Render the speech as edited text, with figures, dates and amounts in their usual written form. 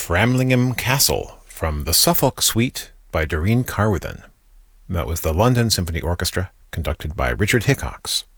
Framlingham Castle from the Suffolk Suite by Doreen Carwithen. That was the London Symphony Orchestra, conducted by Richard Hickox.